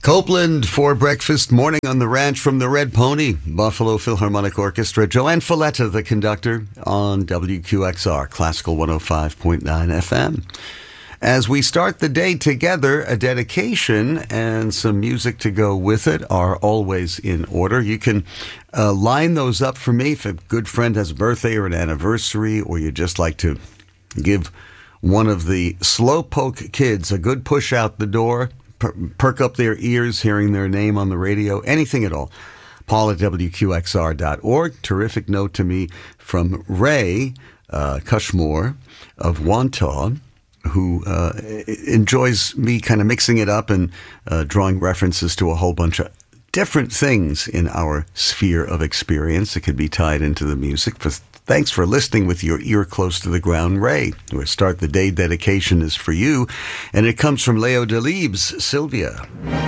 Copeland for breakfast, morning on the ranch from the Red Pony, Buffalo Philharmonic Orchestra. Joanne Folletta, the conductor, on WQXR, Classical 105.9 FM. As we start the day together, a dedication and some music to go with it are always in order. You can line those up for me if a good friend has a birthday or an anniversary, or you just like to give one of the Slowpoke kids a good push out the door, perk up their ears hearing their name on the radio, anything at all. Paul at WQXR.org. Terrific note to me from Ray Cushmore of Wantagh, who enjoys me kind of mixing it up and drawing references to a whole bunch of different things in our sphere of experience. It could be tied into the music. Thanks for listening with your ear close to the ground, Ray. Our Start the Day dedication is for you, and it comes from Leo Delibes, Sylvia.